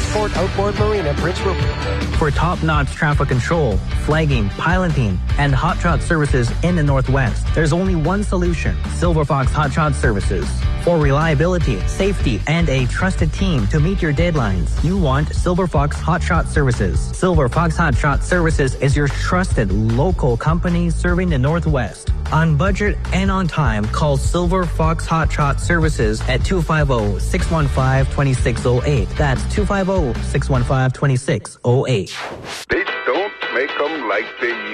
Port Outboard Marina, Prince Rupert. For top-notch traffic control, flagging, piloting, and hot shot services in the Northwest, there's only one solution: Silver Fox Hot Shot Services. For reliability, safety, and a trusted team to meet your deadlines, you want Silver Fox Hot Shot Services. Silver Fox Hot Shot Services is your trusted local company serving the Northwest. On budget and on time, call Silver Fox Hot Shot Services at 250-615-2608. That's 250-615-2608. They don't make them like they